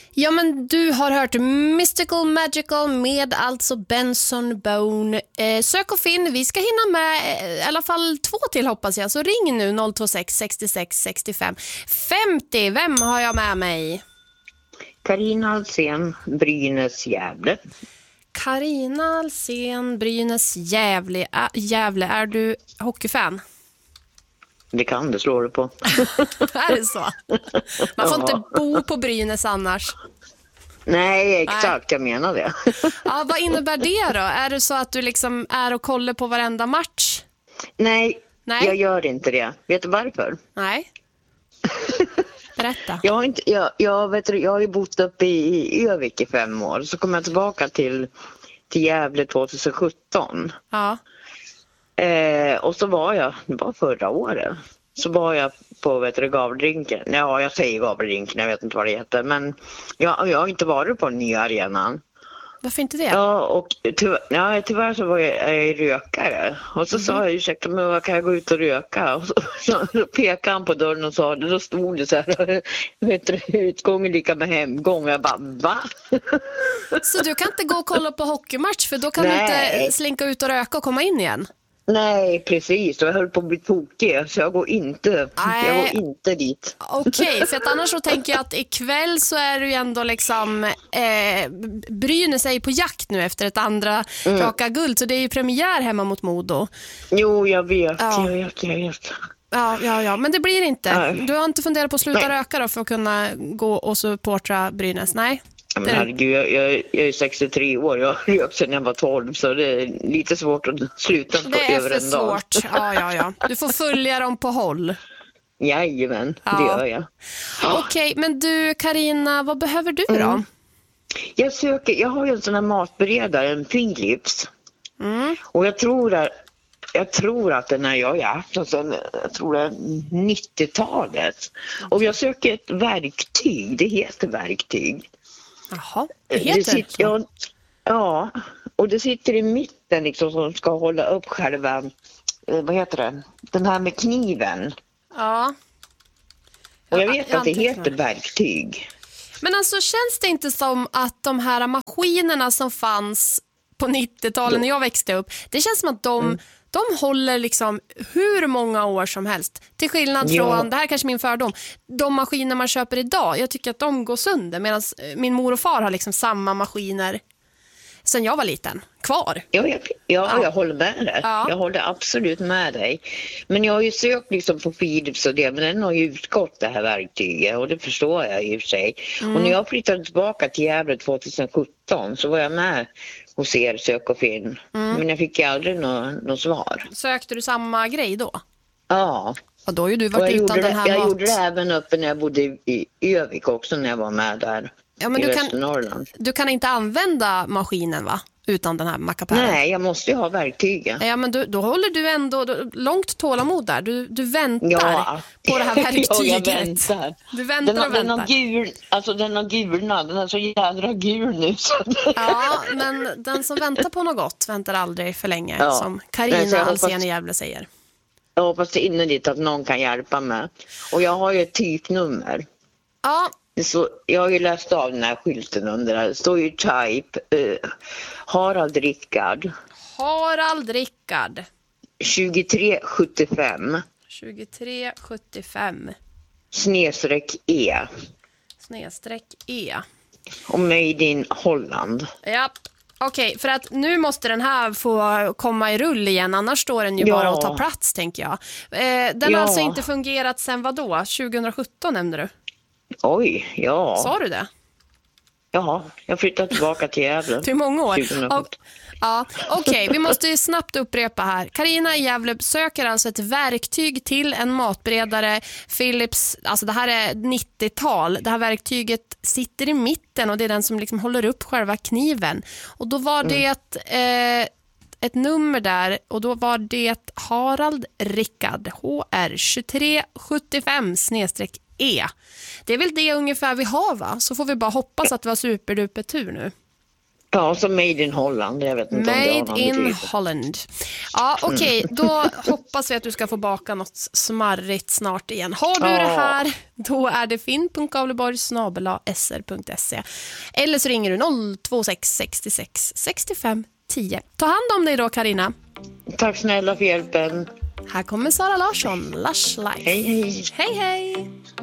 Ja, men du har hört Mystical Magical med alltså Benson Boone. Sök och finn, vi ska hinna med i alla fall 2 till hoppas jag. Så ring nu 026 66 65 50. Vem har jag med mig? Carina Alsen, Brynäs, Gävle. Carina Alsen, Brynäs, Gävle. Är du hockeyfan? Det kan du slå det på. Är det så? Man får inte bo på Brynäs annars. Nej, exakt, jag menar det. Ja, vad innebär det då? Är det så att du liksom är och kollar på varenda match? Nej, jag gör inte det. Vet du varför? Nej. Berätta. Jag har ju bott uppe i Övik i 5 år. Så kom jag tillbaka till Gävle 2017. Ja. Och så det var förra året. Så var jag på Gavlerinken. Ja, jag säger Gavlerinken, jag vet inte vad det heter. Men jag har inte varit på den nya arenan. Varför inte det? Ja, och tyvärr så var jag rökare. Och så sa jag, ursäkta men vad kan jag gå ut och röka? Och så pekade han på dörren och sa, då stod det så här, utgången lika med hemgång. Jag bara, va? Så du kan inte gå och kolla på hockeymatch för då kan du inte slinka ut och röka och komma in igen? Nej, precis. Jag höll på att bli tokig så jag går inte dit. Okej, för att annars så tänker jag att ikväll så är du ju ändå liksom Brynäs är ju på jakt nu efter ett andra raka guld. Så det är ju premiär hemma mot Modo. Jo, jag vet. Ja, men det blir inte. Nej. Du har inte funderat på att sluta röka då för att kunna gå och supportra Brynäs? Nej. Men herregud, jag är 63 år, jag har rökt sedan jag var 12 så det är lite svårt att sluta på över en dag. Det är för svårt, ja. Du får följa dem på håll. Jajamän, det gör jag. Okej, men du Carina, vad behöver du då? Jag har ju en sån här matberedare, en Philips. Och jag tror att den här jag har haft jag tror det är 90-talet. Och jag söker ett verktyg, det heter verktyg. Jaha, det heter det? Ja, och det sitter i mitten liksom som ska hålla upp själva, vad heter det? Den här med kniven. Ja. Och jag vet att det heter verktyg. Men alltså känns det inte som att de här maskinerna som fanns på 90-talet när jag växte upp, det känns som att de håller liksom hur många år som helst. Till skillnad från, det här är kanske min fördom, de maskiner man köper idag, jag tycker att de går sönder. Medan min mor och far har liksom samma maskiner sen jag var liten, kvar. Jag håller med dig. Ja. Jag håller absolut med dig. Men jag har ju sökt liksom på Philips och det, men den har ju utgått det här verktyget och det förstår jag i och för sig. Och när jag flyttade tillbaka till Gävle 2017 så var jag med hos er, sök och finn. Men jag fick ju aldrig något svar. Sökte du samma grej då? Ja. Och då har ju du varit utan den här jag gjorde det även uppe när jag bodde i Övik också när jag var med där. Ja, men du kan inte använda maskinen va? Utan den här mackapären. Nej, jag måste ju ha verktygen. Ja, men då håller du ändå långt tålamod där. Du väntar på det här verktyget. Jag väntar. Du väntar och väntar. Den har gul, alltså den har gulna. Den är så jädra gul nu. Ja, men den som väntar på något gott väntar aldrig för länge. Som Carina Alsen i Gävle säger. Jag hoppas innerligt att någon kan hjälpa mig. Och jag har ju ett typnummer. Ja. Så jag har ju läst av den här skylten under där. Det står ju type Harald Rickard 2375 /E och made in Holland. Ja. Okej, för att nu måste den här få komma i rull igen, annars står den ju bara och tar plats, tänker jag. Den har alltså inte fungerat sen vad då? 2017 nämnde du? Oj, ja. Sa du det? Ja, jag flyttade tillbaka till Gävle. Till många år. Okej, vi måste ju snabbt upprepa här. Carina i Gävle söker alltså ett verktyg till en matberedare Philips, alltså det här är 90-tal. Det här verktyget sitter i mitten och det är den som liksom håller upp själva kniven. Och då var det ett nummer där och då var det Harald Rickard HR 2375/E. Det är väl det ungefär vi har va? Så får vi bara hoppas att det var superduper tur nu. Ja, som Made in Holland. Jag vet inte Made om det har in betydelse. Holland. Ja, okej. Då hoppas vi att du ska få baka något smarrigt snart igen. Har du det här, då är det finn.gavleborg@sr.se. Eller så ringer du 026 66 65 10. Ta hand om dig då, Carina. Tack snälla för hjälpen. Här kommer Sara Larsson, Lush Life. Hej, hej. Hej, hej.